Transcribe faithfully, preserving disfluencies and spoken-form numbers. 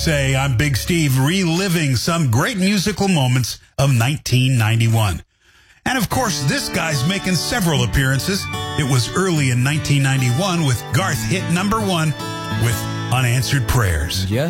Say, I'm Big Steve, reliving some great musical moments of nineteen ninety-one. And of course, this guy's making several appearances. It was early in nineteen ninety-one with Garth hit number one with Unanswered Prayers. Just